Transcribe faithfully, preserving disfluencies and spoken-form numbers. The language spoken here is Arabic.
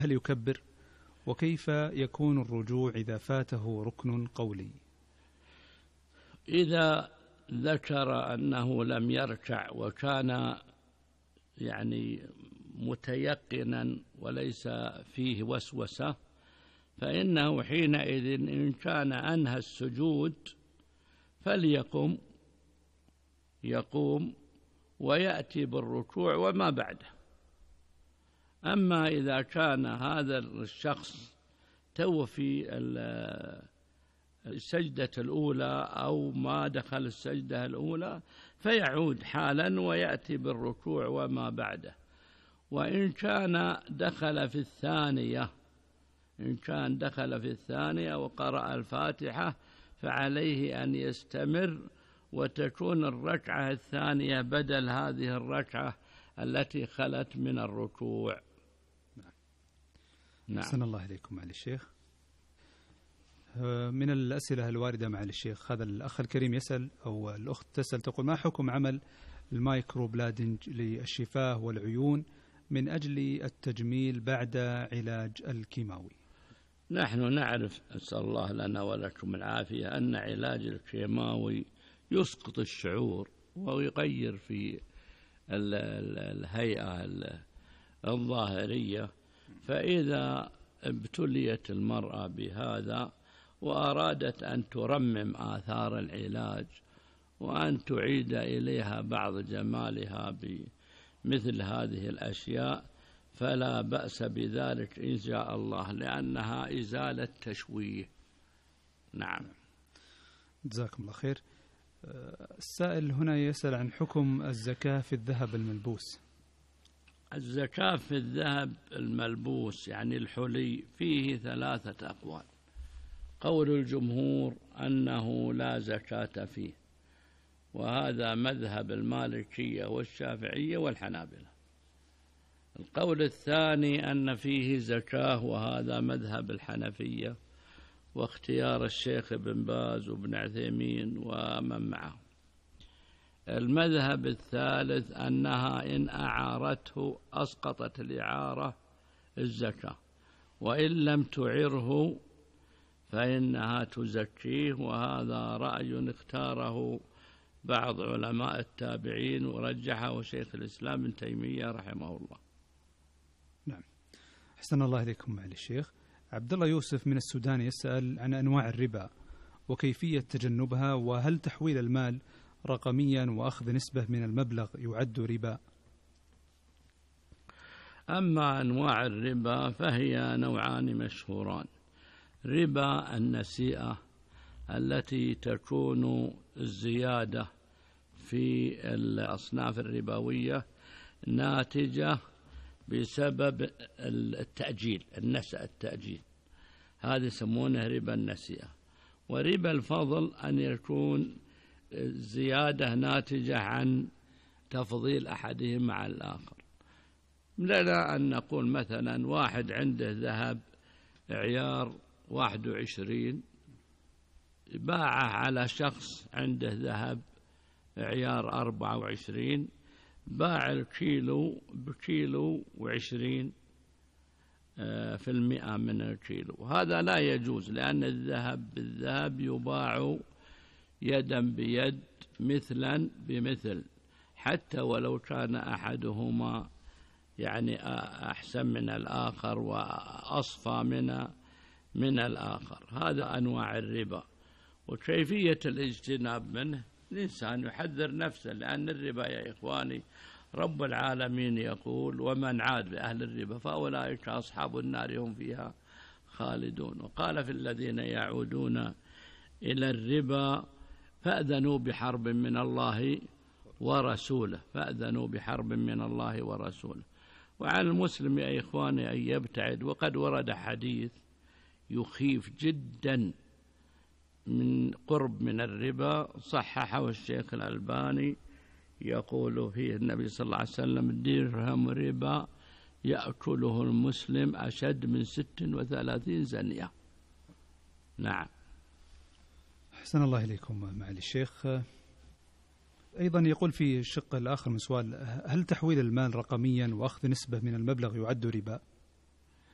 هل يكبر؟ وكيف يكون الرجوع إذا فاته ركن قولي؟ إذا ذكر أنه لم يركع وكان يعني متيقنا وليس فيه وسوسة، فإنه حينئذ إن كان أنهى السجود فليقم يقوم ويأتي بالركوع وما بعده. أما إذا كان هذا الشخص تو في السجدة الأولى أو ما دخل السجدة الأولى فيعود حالا ويأتي بالركوع وما بعده. وإن كان دخل في الثانية إن كان دخل في الثانية وقرأ الفاتحة فعليه أن يستمر وتكون الركعة الثانية بدل هذه الركعة التي خلت من الركوع. نعم. أحسن الله إليكم معالي الشيخ. من الأسئلة الواردة معالي الشيخ، هذا الأخ الكريم يسأل أو الأخت تسأل تقول: ما حكم عمل المايكرو بلادنج للشفاه والعيون من أجل التجميل بعد علاج الكيماوي؟ نحن نعرف، أسأل الله لنا ولكم العافية، أن علاج الكيماوي يسقط الشعور ويغير في الهيئة الظاهرية. فإذا ابتليت المرأة بهذا وأرادت أن ترمم آثار العلاج وأن تعيد إليها بعض جمالها بمثل هذه الأشياء فلا بأس بذلك إن شاء الله، لأنها إزالة تشويه. نعم. جزاكم الله خير. السائل هنا يسأل عن حكم الزكاة في الذهب الملبوس. الزكاة في الذهب الملبوس يعني الحلي فيه ثلاثة أقوال. قول الجمهور أنه لا زكاة فيه، وهذا مذهب المالكية والشافعية والحنابلة. القول الثاني أن فيه زكاة، وهذا مذهب الحنفية واختيار الشيخ ابن باز وابن عثيمين ومن معه. المذهب الثالث أنها إن أعارته أسقطت الإعارة الزكاة، وإن لم تعره فإنها تزكيه، وهذا رأي اختاره بعض علماء التابعين ورجحه شيخ الإسلام ابن تيمية رحمه الله. نعم. أحسن الله إليكم معالي الشيخ. عبد الله يوسف من السودان يسأل عن أنواع الربا وكيفية تجنبها، وهل تحويل المال رقميا وأخذ نسبة من المبلغ يعد ربا؟ أما أنواع الربا فهي نوعان مشهوران: ربا النسيئة التي تكون الزيادة في الأصناف الربوية ناتجة بسبب التأجيل، النسأ التأجيل، هذا يسمونه ربا النسيئة. وربا الفضل أن يكون زيادة ناتجة عن تفضيل أحدهم على الآخر. لنا أن نقول مثلا واحد عنده ذهب عيار واحد وعشرين باعه على شخص عنده ذهب عيار أربعة وعشرين، باع الكيلو بكيلو وعشرين في المئة من الكيلو. هذا لا يجوز، لأن الذهب بالذهب يباع يدا بيد مثلا بمثل، حتى ولو كان أحدهما يعني أحسن من الآخر وأصفى من من الآخر. هذا أنواع الربا. وكيفية الاجتناب منه الإنسان يحذر نفسه، لأن الربا يا إخواني رب العالمين يقول: ومن عاد بأهل الربا فأولئك أصحاب النار هم فيها خالدون. وقال في الذين يعودون إلى الربا فأذنوا بحرب من الله ورسوله فأذنوا بحرب من الله ورسوله. وعلى المسلم يا إخواني أن يبتعد. وقد ورد حديث يخيف جدا من قرب من الربا صححه الشيخ الألباني، يقول فيه النبي صلى الله عليه وسلم: درهم ربا يأكله المسلم أشد من ست وثلاثين زنية. نعم. أحسن الله إليكم معالي الشيخ. أيضا يقول في الشق الآخر من سؤال: هل تحويل المال رقميا وأخذ نسبة من المبلغ يعد ربا؟